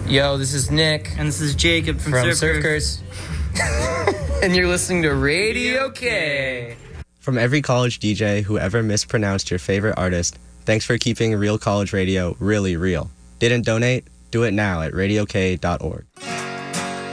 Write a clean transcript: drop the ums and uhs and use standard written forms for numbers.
Yo, this is Nick. And this is Jacob from Surfers. And you're listening to Radio K. From every college DJ who ever mispronounced your favorite artist, thanks for keeping Real College Radio really real. Didn't donate? Do it now at radiok.org.